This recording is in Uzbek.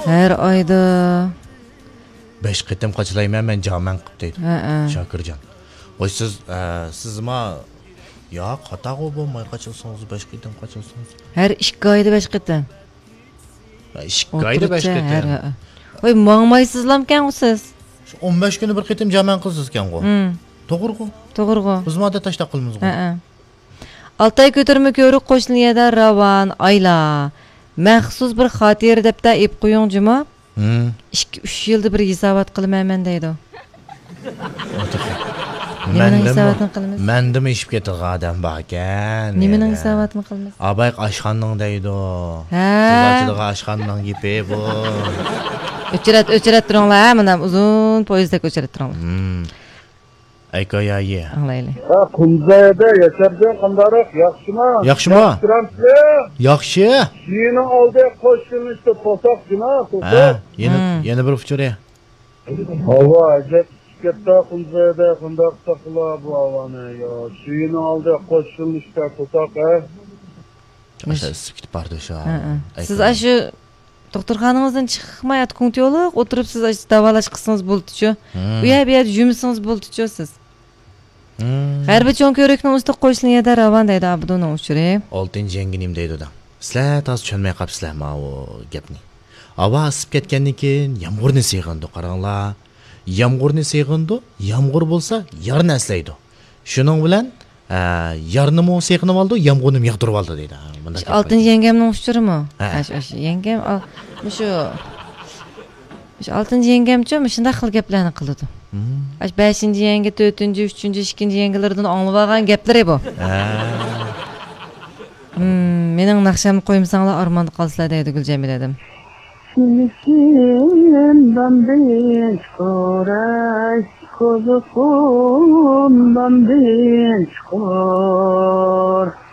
Her ayda 5 qitim qachilayman men jaman qilib deydi. Shokirjon. Voy siz ma ya qatag'u bo'lmay qachilsangiz 5 qitim qachilsangiz. Her 2 ayda 5 qitim. 2 ayda 5 qitim. Voy mangmaysizlamkan siz. 15 kuni bir qitim jaman qilsiz ekan-ku. To'g'ri-ku? To'g'ri-ku. Biz modda tashlab qilamiz. Altay ko'tarma ko'rik qo'shniyada ravan ayla. Maxsus bir xotira debda ep qo'ying juma. 2-3 yilda bir hisobot qilmayman deydi. Mendimi ishib ketgan odam bor ekan. Nimaning hisobotini qilamiz? Abay ashxonning deydi. Sizlarchiga ashxonning yipi bu. O'chirat turinglar, mana uzun poyezdda o'chirat turinglar. Aykoyayi. Anglaylik. Qunzayda yasharjon qandaroq, yaxshimi? Yaxshimi? Yaxshi. Yeni oldi qo'shilishdi posoq juma, posoq. Yana bir uchuri. Havo ajab katta qunzayda qandoq taqla bu havoni yo. Yeni oldi qo'shilishdi posoq. O'sha sikit bardi shu. Siz ashu doktorxonangizdan chiqmayotgan yo'liq o'tirib siz davolash qilsangiz bo'ldi-chu. Bu yerda yumusingiz bo'ldi-chu siz. G'arbi cho'n ko'rikning usti qo'shiliyada ravan deydi Abduning uchuri. 6-yenginim deydi odam. Sizlar toz tushunmay qolibsizlar ma o gapni. Havo asib ketgandan keyin yomg'irni seg'indi, qaranglar. Yomg'irni seg'indi, yomg'ir bo'lsa yarni aslaydi. Shuning bilan yarnimi seg'inib oldi, yomg'irni yig'dirib oldi deydi. 6-yengamning uchurimi? O'sha yengam shu 6-yengamchi shunday xil gaplarni qiladi. 5-yengi, 4-chi, 3-chi, 2-chi yengilardan anglab olgan gaplar bu. Mening naqshamni qo'ymsanglar armonda qolsizlar deydi Guljamila dedim. Sindan bir koray, kozukundan bir kor.